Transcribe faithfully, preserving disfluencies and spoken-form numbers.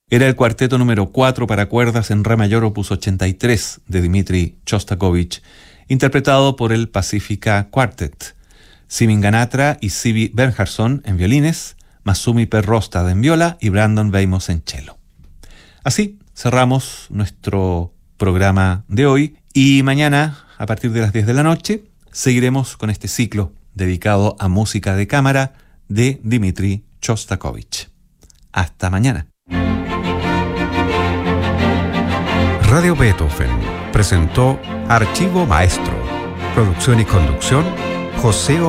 Era el cuarteto número cuatro para cuerdas en re mayor opus ochenta y tres de Dmitri Shostakovich, interpretado por el Pacifica Quartet. Simin Ganatra y Sibi Bernhardsson en violines, Masumi Perrostad en viola y Brandon Weimos en cello. Así cerramos nuestro programa de hoy y mañana, a partir de las diez de la noche, seguiremos con este ciclo dedicado a música de cámara de Dmitri Shostakovich. Hasta mañana. Radio Beethoven presentó Archivo Maestro. Producción y conducción, José